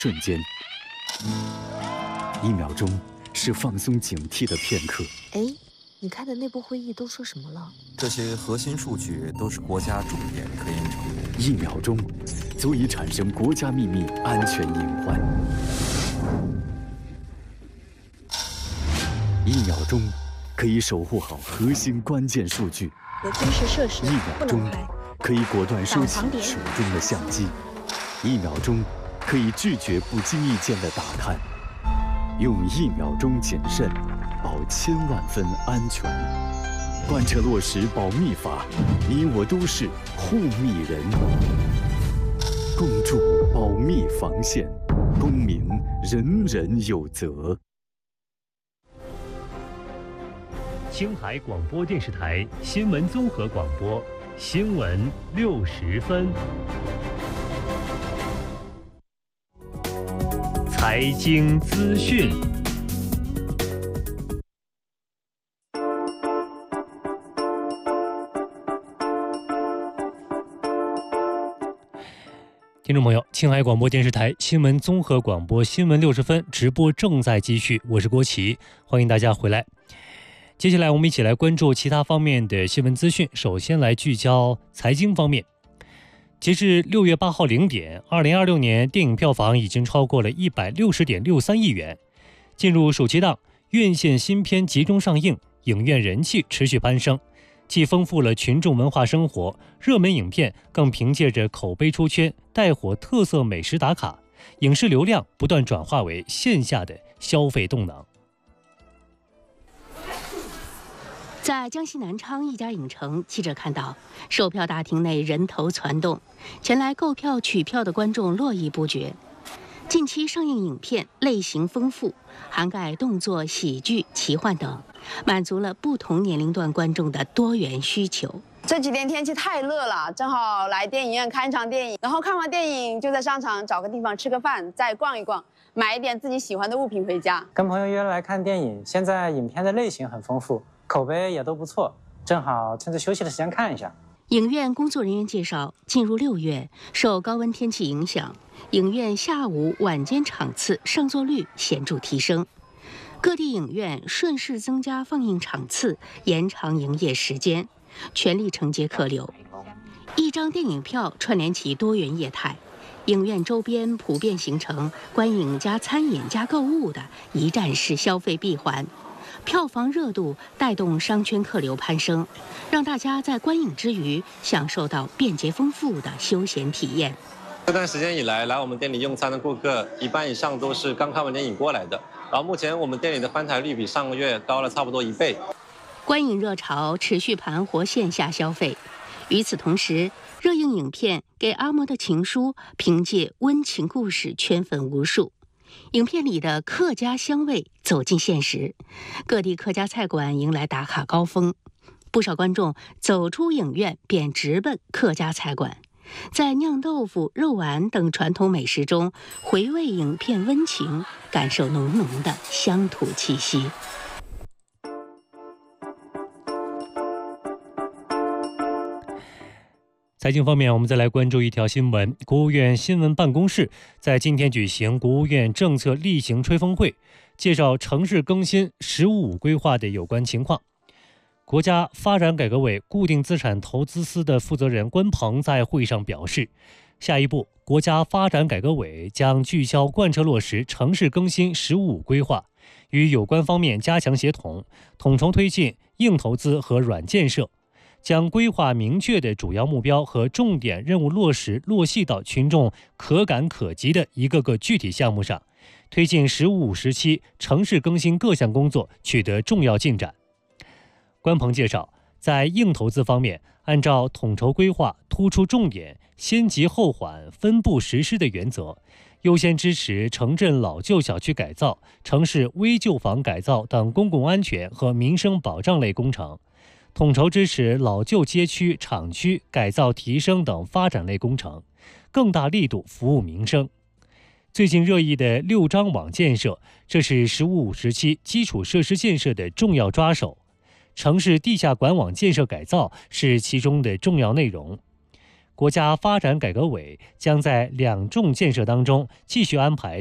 瞬间，1秒钟是放松警惕的片刻。 哎，你开的内部会议都说什么了？ 这些核心数据都是国家重点科研成果。 1秒钟，足以产生国家秘密安全隐患。1秒钟，可以守护好核心关键数据。 有军事设施 1秒钟，可以果断收起手中的相机。1秒钟，可以拒绝不经意间的打探。用1秒钟谨慎，保1000万分安全。贯彻落实保密法，你我都是护密人。共筑保密防线，公民人人有责。 青海广播电视台新闻综合广播，新闻60分。财经资讯。听众朋友，青海广播电视台新闻综合广播新闻60分直播正在继续，我是郭琦，欢迎大家回来。接下来我们一起来关注其他方面的新闻资讯。首先来聚焦财经方面。截至6月8号0点，2026年电影票房已经超过了160.63亿元。进入暑期档，院线新片集中上映，影院人气持续攀升，既丰富了群众文化生活，热门影片更凭借着口碑出圈，带火特色美食打卡，影视流量不断转化为线下的消费动能。 在江西南昌一家影城，记者看到售票大厅内人头攒动，前来购票取票的观众络绎不绝。近期上映影片类型丰富，涵盖动作、喜剧、奇幻等，满足了不同年龄段观众的多元需求。 这几天天气太热了，正好来电影院看一场电影，然后看完电影就在商场找个地方吃个饭，再逛一逛，买一点自己喜欢的物品回家。 跟朋友约来看电影，现在影片的类型很丰富，口碑也都不错，正好趁着休息的时间看一下。 影院工作人员介绍，进入6月，受高温天气影响，影院下午、晚间场次上座率显著提升。各地影院顺势增加放映场次，延长营业时间，全力承接客流。一张电影票串联起多元业态，影院周边普遍形成观影加餐饮加购物的一站式消费闭环。票房热度带动商圈客流攀升，让大家在观影之余享受到便捷丰富的休闲体验。 这段时间以来，来我们店里用餐的顾客一半以上都是刚看完电影过来的，然后目前我们店里的翻台率比上个月高了差不多1倍。 观影热潮持续盘活线下消费，与此同时，热映影片《给阿嬷的情书》凭借温情故事圈粉无数。影片里的客家香味走进现实，各地客家菜馆迎来打卡高峰，不少观众走出影院便直奔客家菜馆，在酿豆腐、肉丸等传统美食中回味影片温情，感受浓浓的乡土气息。 财经方面，我们再来关注一条新闻。国务院新闻办公室在今天举行国务院政策例行吹风会，介绍城市更新“十五五”规划的有关情况。国家发展改革委固定资产投资司的负责人关鹏在会上表示，下一步，国家发展改革委将聚焦贯彻落实城市更新“十五五”规划，与有关方面加强协同，统筹推进硬投资和软建设。将规划明确的主要目标和重点任务落细到群众可感可及的一个个具体项目上，推进“十五五”时期城市更新各项工作取得重要进展。关鹏介绍，在硬投资方面，按照统筹规划、突出重点、先急后缓、分步实施的原则，优先支持城镇老旧小区改造、城市危旧房改造等公共安全和民生保障类工程，统筹支持老旧街区、厂区改造提升等发展类工程，更大力度服务民生。最近热议的6张网建设，这是“十五五”时期基础设施建设的重要抓手，城市地下管网建设改造是其中的重要内容。 国家发展改革委将在2重建设当中继续安排